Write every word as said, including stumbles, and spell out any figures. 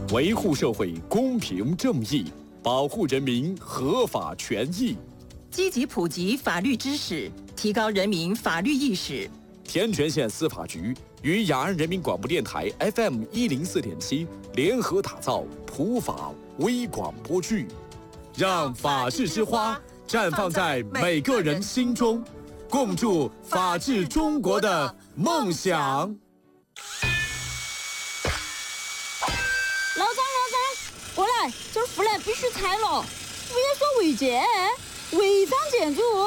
维护社会公平正义，保护人民合法权益， 积极普及法律知识，提高人民法律意识。 天全县司法局与雅安人民广播电台 F M 一零四点七联合打造普法微广播剧，让法治之花绽放在每个人心中，共筑法治中国的梦想。 老张，老张，过来，这儿护栏必须拆了。物业说违建，违章建筑。